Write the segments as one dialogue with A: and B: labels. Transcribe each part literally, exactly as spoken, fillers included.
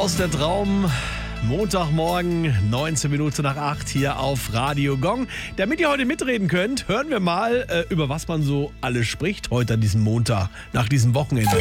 A: Aus der Traum. Montagmorgen, neunzehn Minuten nach acht hier auf Radio Gong. Damit ihr heute mitreden könnt, hören wir mal, äh, über was man so alles spricht heute an diesem Montag, nach diesem Wochenende.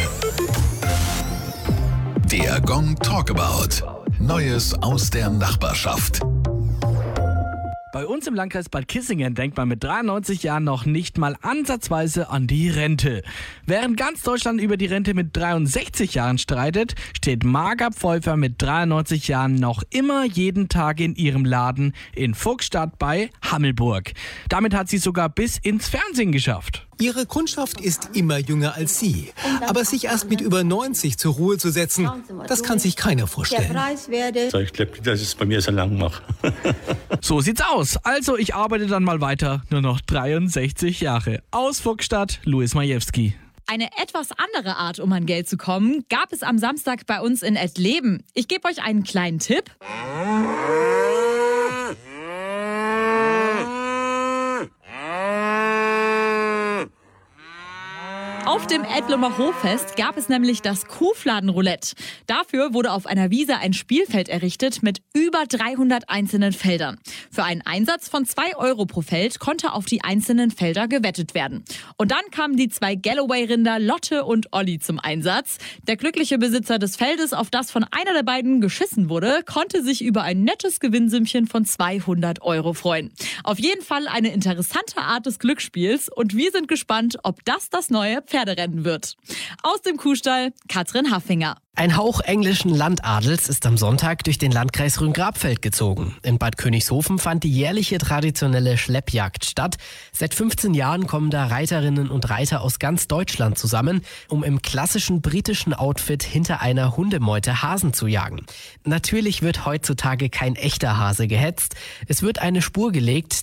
B: Der Gong Talkabout. Neues aus der Nachbarschaft.
C: Bei uns im Landkreis Bad Kissingen denkt man mit dreiundneunzig Jahren noch nicht mal ansatzweise an die Rente. Während ganz Deutschland über die Rente mit dreiundsechzig Jahren streitet, steht Marga Pfeuffer mit dreiundneunzig Jahren noch immer jeden Tag in ihrem Laden in Fuchsstadt bei Hammelburg. Damit hat sie sogar bis ins Fernsehen geschafft.
D: Ihre Kundschaft ist immer jünger als sie. Aber sich erst mit über neunzig zur Ruhe zu setzen, das kann sich keiner vorstellen.
E: Ich glaube nicht, dass ich es bei mir so lang mache.
C: So sieht's aus. Also ich arbeite dann mal weiter. Nur noch dreiundsechzig Jahre. Aus Fuchsstadt, Luis Majewski.
F: Eine etwas andere Art, um an Geld zu kommen, gab es am Samstag bei uns in Ettleben. Ich gebe euch einen kleinen Tipp. Auf dem Ettlumer Hoffest gab es nämlich das Kuhfladenroulette. Dafür wurde auf einer Wiese ein Spielfeld errichtet mit über dreihundert einzelnen Feldern. Für einen Einsatz von zwei Euro pro Feld konnte auf die einzelnen Felder gewettet werden. Und dann kamen die zwei Galloway-Rinder Lotte und Olli zum Einsatz. Der glückliche Besitzer des Feldes, auf das von einer der beiden geschissen wurde, konnte sich über ein nettes Gewinnsümmchen von zweihundert Euro freuen. Auf jeden Fall eine interessante Art des Glücksspiels und wir sind gespannt, ob das das neue Pferderennen wird. Aus dem Kuhstall, Katrin Haffinger.
G: Ein Hauch englischen Landadels ist am Sonntag durch den Landkreis Rhön-Grabfeld gezogen. In Bad Königshofen fand die jährliche traditionelle Schleppjagd statt. Seit fünfzehn Jahren kommen da Reiterinnen und Reiter aus ganz Deutschland zusammen, um im klassischen britischen Outfit hinter einer Hundemeute Hasen zu jagen. Natürlich wird heutzutage kein echter Hase gehetzt. Es wird eine Spur gelegt,